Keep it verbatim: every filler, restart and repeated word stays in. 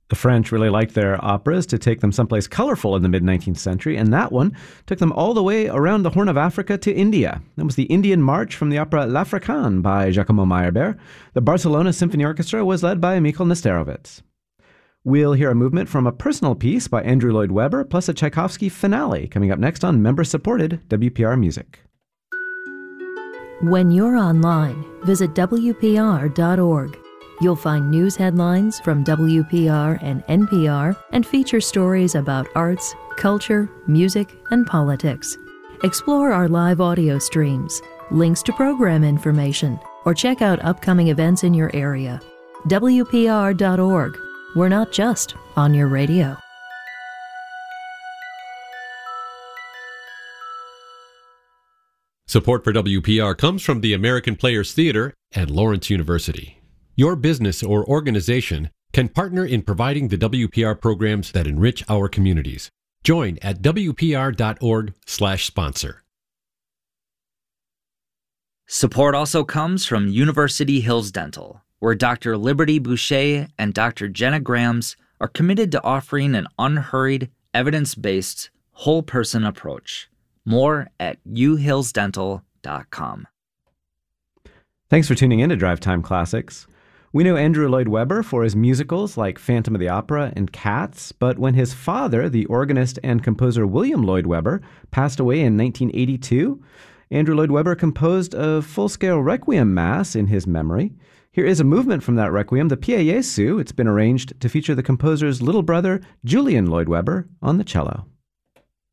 The French really liked their operas to take them someplace colorful in the mid-nineteenth century, and that one took them all the way around the Horn of Africa to India. That was the Indian March from the opera L'Africaine by Giacomo Meyerbeer. The Barcelona Symphony Orchestra was led by Mikhail Nesterovitz. We'll hear a movement from a personal piece by Andrew Lloyd Webber, plus a Tchaikovsky finale coming up next on member-supported W P R Music. When you're online, visit W P R dot org. You'll find news headlines from W P R and N P R and feature stories about arts, culture, music, and politics. Explore our live audio streams, links to program information, or check out upcoming events in your area. W P R dot org. We're not just on your radio. Support for W P R comes from the American Players Theater and Lawrence University. Your business or organization can partner in providing the W P R programs that enrich our communities. Join at W P R dot org slash sponsor. Support also comes from University Hills Dental, where Doctor Liberty Boucher and Doctor Jenna Grams are committed to offering an unhurried, evidence-based, whole-person approach. More at u hills dental dot com. Thanks for tuning in to Drive Time Classics. We know Andrew Lloyd Webber for his musicals like Phantom of the Opera and Cats, but when his father, the organist and composer William Lloyd Webber, passed away in nineteen eighty-two, Andrew Lloyd Webber composed a full-scale requiem mass in his memory. Here is a movement from that requiem, the Pie Jesu. It's been arranged to feature the composer's little brother, Julian Lloyd Webber, on the cello.